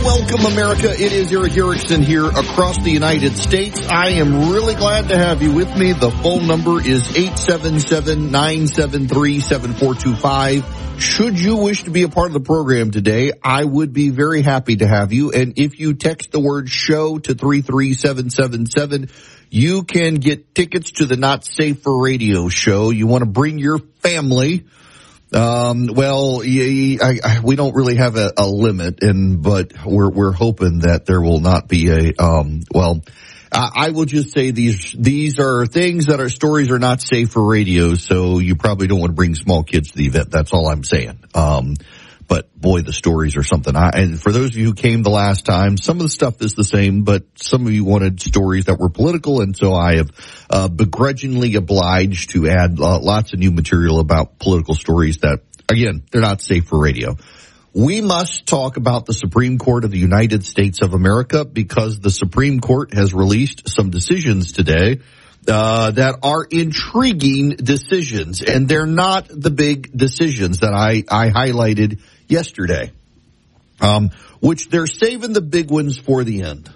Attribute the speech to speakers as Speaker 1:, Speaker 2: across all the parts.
Speaker 1: welcome, America. It is Eric Erickson here across the United States. I am really glad to have you with me. The phone number is 877-973-7425. Should you wish to be a part of the program today, I would be very happy to have you. And if you text the word show to 33777, you can get tickets to the Not Safe for Radio show. You want to bring your family. We don't really have a limit, but we're hoping that there will not be I will just say these are things that are stories are not safe for radio, so you probably don't want to bring small kids to the event. That's all I'm saying. But boy, the stories are something. And for those of you who came the last time, some of the stuff is the same, but some of you wanted stories that were political, and so I have begrudgingly obliged to add lots of new material about political stories that, again, they're not safe for radio. We must talk about the Supreme Court of the United States of America because the Supreme Court has released some decisions today that are intriguing decisions, and they're not the big decisions that I highlighted yesterday, which they're saving the big ones for the end.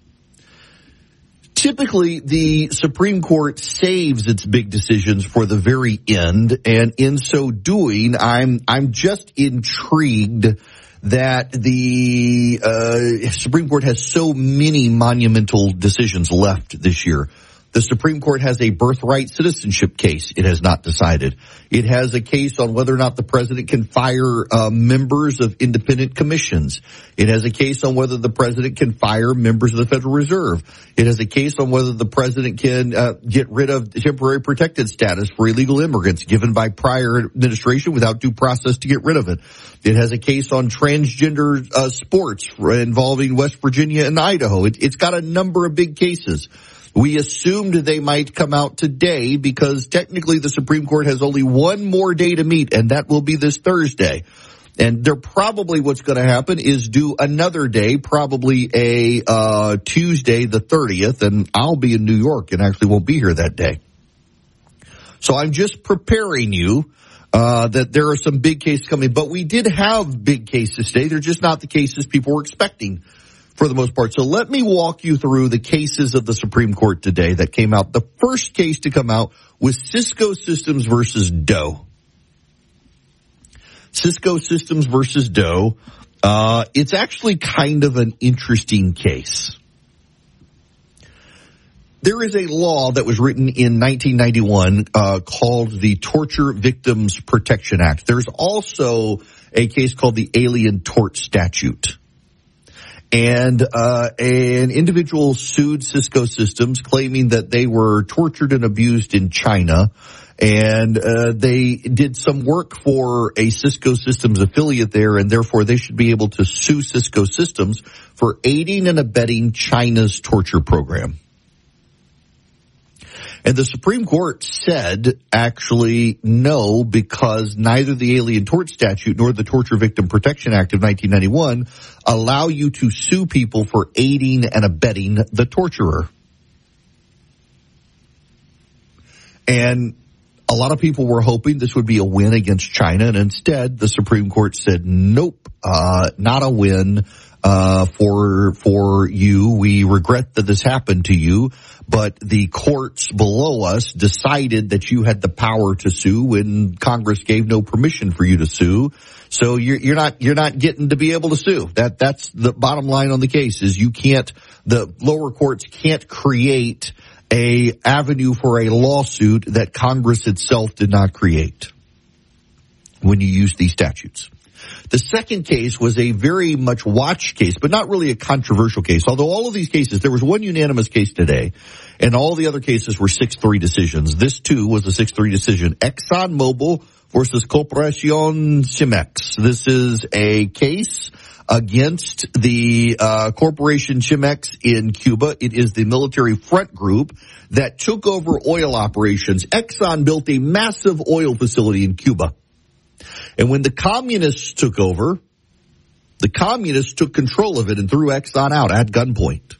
Speaker 1: Typically, the Supreme Court saves its big decisions for the very end, and in so doing, I'm just intrigued that the Supreme Court has so many monumental decisions left this year. The Supreme Court has a birthright citizenship case it has not decided. It has a case on whether or not the president can fire members of independent commissions. It has a case on whether the president can fire members of the Federal Reserve. It has a case on whether the president can get rid of temporary protected status for illegal immigrants given by prior administration without due process to get rid of it. It has a case on transgender sports involving West Virginia and Idaho. It's got a number of big cases. We assumed they might come out today because technically the Supreme Court has only one more day to meet, and that will be this Thursday. And they're probably what's going to happen is do another day, probably a Tuesday the 30th, and I'll be in New York and actually won't be here that day. So I'm just preparing you that there are some big cases coming. But we did have big cases today. They're just not the cases people were expecting for the most part. So let me walk you through the cases of the Supreme Court today that came out. The first case to come out was Cisco Systems versus Doe. Cisco Systems versus Doe. It's actually kind of an interesting case. There is a law that was written in 1991 called the Torture Victims Protection Act. There's also a case called the Alien Tort Statute. And an individual sued Cisco Systems claiming that they were tortured and abused in China. And they did some work for a Cisco Systems affiliate there, and therefore they should be able to sue Cisco Systems for aiding and abetting China's torture program. And the Supreme Court said, actually, no, because neither the Alien Tort Statute nor the Torture Victim Protection Act of 1991 allow you to sue people for aiding and abetting the torturer. And a lot of people were hoping this would be a win against China, and instead the Supreme Court said, nope, not a win for you. We regret that this happened to you, but the courts below us decided that you had the power to sue when Congress gave no permission for you to sue. So you're not getting to be able to sue. That's the bottom line on the case is the lower courts can't create a avenue for a lawsuit that Congress itself did not create when you use these statutes. The second case was a very much watched case, but not really a controversial case. Although all of these cases, there was one unanimous case today, and all the other cases were 6-3 decisions. This, too, was a 6-3 decision. ExxonMobil versus Corporación Cemex. This is a case against the Corporation Cemex in Cuba. It is the military front group that took over oil operations. Exxon built a massive oil facility in Cuba. And when the communists took over, the communists took control of it and threw Exxon out at gunpoint.